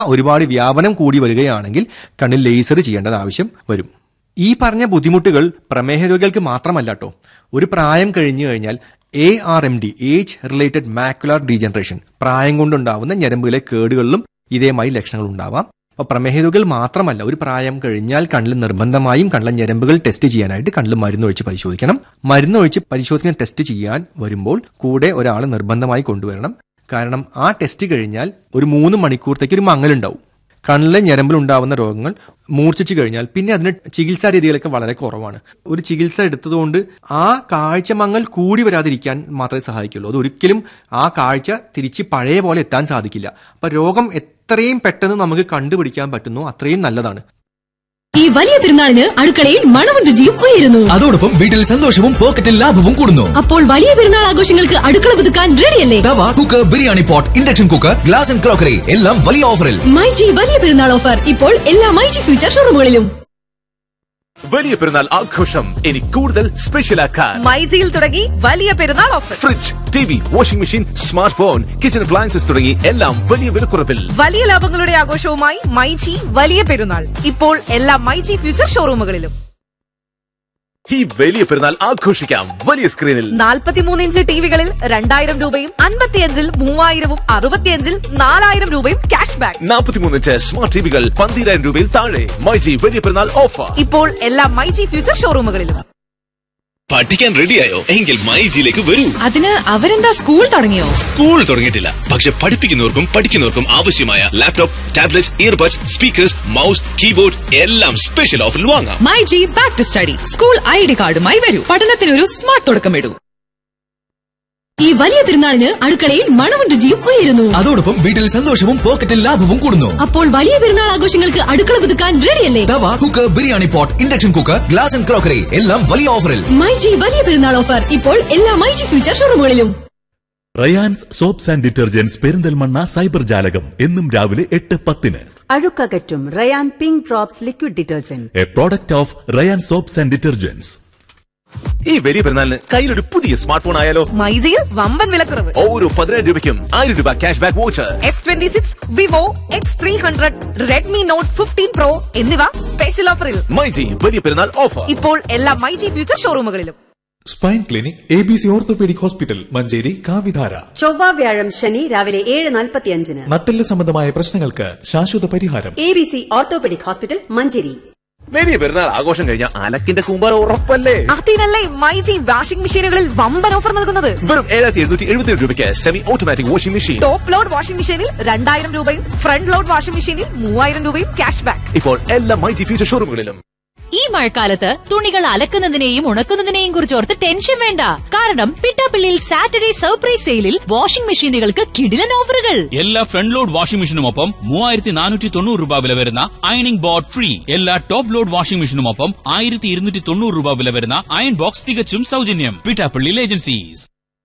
ഒരുപാട് വ്യാപനം കൂടി വരികയാണെങ്കിൽ കണ്ണിൽ ലേസർ ചെയ്യേണ്ടത് ആവശ്യം വരും. ഈ പറഞ്ഞ ബുദ്ധിമുട്ടുകൾ പ്രമേഹ രോഗികൾക്ക് മാത്രമല്ല കേട്ടോ. ഒരു പ്രായം കഴിഞ്ഞു കഴിഞ്ഞാൽ ARMD, age related macular degeneration, പ്രായം കൊണ്ടുണ്ടാവുന്ന ഞരമ്പുകളെ കേടുകളിലും ഇതേമായി ലക്ഷണങ്ങൾ ഉണ്ടാവാം. അപ്പോൾ പ്രമേഹ രോഗികൾ മാത്രമല്ല, ഒരു പ്രായം കഴിഞ്ഞാൽ കണ്ണിൽ നിർബന്ധമായും കണ്ണിലെ ഞരമ്പുകൾ ടെസ്റ്റ് ചെയ്യാനായിട്ട് കണ്ണിൽ മരുന്നൊഴിച്ച് പരിശോധിക്കണം. മരുന്നൊഴിച്ച് പരിശോധിക്കാൻ ടെസ്റ്റ് ചെയ്യാൻ വരുമ്പോൾ കൂടെ ഒരാൾ നിർബന്ധമായി കൊണ്ടുവരണം. കാരണം ആ ടെസ്റ്റ് കഴിഞ്ഞാൽ ഒരു 3 മണിക്കൂറത്തേക്ക് ഒരു മങ്ങലുണ്ടാവും. കണ്ണിലെ ഞരമ്പിലുണ്ടാവുന്ന രോഗങ്ങൾ മൂർച്ഛിച്ചു കഴിഞ്ഞാൽ പിന്നെ അതിന് ചികിത്സാ രീതികളൊക്കെ വളരെ കുറവാണ്. ഒരു ചികിത്സ എടുത്തതുകൊണ്ട് ആ കാഴ്ച മങ്ങൽ കൂടി വരാതിരിക്കാൻ മാത്രമേ സഹായിക്കുള്ളൂ. അതൊരിക്കലും ആ കാഴ്ച തിരിച്ച് പഴയ പോലെ എത്താൻ സാധിക്കില്ല. അപ്പൊ രോഗം എത്രയും പെട്ടെന്ന് നമുക്ക് കണ്ടുപിടിക്കാൻ പറ്റുന്നു അത്രയും നല്ലതാണ്. ഈ വലിയ പെരുന്നാളിന് അടുക്കളയിൽ മണവും രുചിയും ഉയരുന്നു. അതോടൊപ്പം വീട്ടിൽ സന്തോഷവും പോക്കറ്റിൽ ലാഭവും കൂടുന്നു. അപ്പോൾ വലിയ പെരുന്നാൾ ആഘോഷങ്ങൾക്ക് അടുക്കള പുതുക്കാൻ റെഡിയല്ലേ? തവ, cooker, biryani pot, induction cooker, glass and crockery എല്ലാം വലിയ ഓഫറിൽ. മൈജി വലിയ പെരുന്നാൾ ഓഫർ ഇപ്പോൾ എല്ലാ മൈജി ഫ്യൂച്ചർ ഷോറൂമുകളിലും. വലിയ പെരുന്നാൾ ആഘോഷം ഇനി കൂടുതൽ സ്പെഷ്യലാക്കാൻ മൈജിയിൽ തുടങ്ങി വലിയ പെരുന്നാൾ offer. Fridge, TV, washing machine, smart phone, kitchen appliances തുടങ്ങി എല്ലാം വലിയ വിലക്കുറവിൽ. വലിയ ലാഭങ്ങളുടെ ആഘോഷവുമായി മൈജി വലിയ പെരുന്നാൾ ഇപ്പോൾ എല്ലാ മൈജി ഫ്യൂച്ചർ ഷോറൂമുകളിലും. ഈ വലിയ പെരുന്നാൾ ആഘോഷിക്കാം വലിയ സ്ക്രീനിൽ. 43 ഇഞ്ച് ടിവികളിൽ 2000 രൂപയും 55-ൽ 3000-ഉം 65-ൽ 4000 രൂപയും ക്യാഷ് ബാക്ക്. 43 ഇഞ്ച് സ്മാർട്ട് ടിവികൾ 12,000 രൂപയിൽ താഴെ. മൈജി വലിയ പെരുന്നാൾ ഓഫർ ഇപ്പോൾ എല്ലാ മൈജി ഫ്യൂച്ചർ ഷോറൂമുകളിലും. പഠിക്കാൻ റെഡിയായോ? എങ്കിൽ മൈജിയിലേക്ക് വരൂ. അതിന് അവരെന്താ സ്കൂൾ തുടങ്ങിയോ? സ്കൂൾ തുടങ്ങിയിട്ടില്ല, പക്ഷെ പഠിപ്പിക്കുന്നവർക്കും പഠിക്കുന്നവർക്കും ആവശ്യമായ laptop, tablet, earbuds, speakers, mouse, keyboard എല്ലാം സ്പെഷ്യൽ ഓഫറിൽ വാങ്ങാം. MyG back to study school ID കാർഡുമായി വരൂ. പഠനത്തിനൊരു സ്മാർട്ട് തുടക്കമിടൂ. ഈ വലിയ പെരുന്നാളിന് അടുക്കളയിൽ മണവും രുചിയും ഉയരുന്നു. അതോടൊപ്പം വീട്ടിൽ സന്തോഷവും പോക്കറ്റിൽ ലാഭവും കൂടുന്നു. അപ്പോൾ വലിയ പെരുന്നാൾ ആഘോഷങ്ങൾക്ക് അടുക്കള പുതുക്കാൻ റെഡിയല്ലേ? തവ, cooker, biryani pot, induction cooker, glass and crockery എല്ലാം വലിയ ഓഫറിൽ. മൈജി വലിയ പെരുന്നാൾ ഓഫർ ഇപ്പോൾ എല്ലാ myG future ഷോറൂമുകളിലും. Rayan's soaps and detergents Perinthalmanna cyber ജാലകം എന്നും രാവിലെ 8:10. അഴുക്കകറ്റും Ryan pink drops liquid detergent, A product of Ryan soaps and detergents. ഈ വലിയ പെരുന്നാളിന് കയ്യിലൊരു പുതിയ സ്മാർട്ട് ഫോൺ ആയാലോ? മൈജിയിൽ വമ്പൻ വിലക്കുറവ്. ഓരോ 10,000 രൂപയ്ക്കും 1000 രൂപ cash back voucher. S26, Vivo X300, Redmi not 15 Pro എന്നിവ സ്പെഷ്യൽ ഓഫറിൽ. മൈജി വലിയ പെരുന്നാൾ ഓഫർ ഇപ്പോൾ എല്ലാ myG future ഷോറൂമുകളിലും. Spine clinic ABC orthopaedic hospital, Manjeri, കാവിധാര. ചൊവ്വ, വ്യാഴം, ശനി രാവിലെ 7:45. നട്ടെല്ല് സംബന്ധമായ പ്രശ്നങ്ങൾക്ക് ശാശ്വത പരിഹാരം. ABC orthopaedic hospital, Manjeri. വലിയ പെരുന്നാൾ ആഘോഷം കഴിഞ്ഞാൽ അലക്കിന്റെ കൂമ്പാരം ഉറപ്പല്ലേ? അതിനല്ലേ മൈജി വാഷിംഗ് മെഷീനുകളിൽ വമ്പൻ ഓഫർ നൽകുന്നത്. വെറും 7,777 രൂപയ്ക്ക് semi automatic washing machine. Top load washing മെഷീനിൽ 2000 രൂപയും ഫ്രണ്ട് ലോഡ് വാഷിംഗ് മെഷീനിൽ 3000 രൂപയും ക്യാഷ് ബാക്ക്. ഇപ്പോൾ എല്ലാ മൈജി ഫ്യൂച്ചർ ഷോറൂമുകളിലും. ഈ മഴക്കാലത്ത് തുണികൾ അലക്കുന്നതിനെയും ഉണക്കുന്നതിനെയും കുറിച്ച് ഓർത്ത് ടെൻഷൻ വേണ്ട. കാരണം പിട്ടാപ്പിള്ളിയിൽ സാറ്റർഡേ സർപ്രൈസ് സെയിലിൽ വാഷിംഗ് മെഷീനുകൾക്ക് കിടിലൻ ഓഫറുകൾ. എല്ലാ ഫ്രണ്ട് ലോഡ് വാഷിംഗ് മെഷീനുമൊപ്പം 3490 രൂപ വില വരുന്ന അയണിംഗ് ബോർഡ് ഫ്രീ. എല്ലാ ടോപ്പ് ലോഡ് വാഷിംഗ് മെഷീനുമൊപ്പം 1290 രൂപ വില വരുന്ന അയൺ ബോക്സ് തികച്ചും സൗജന്യം. പിട്ടാപ്പിള്ളിയിൽ ഏജൻസീസ്.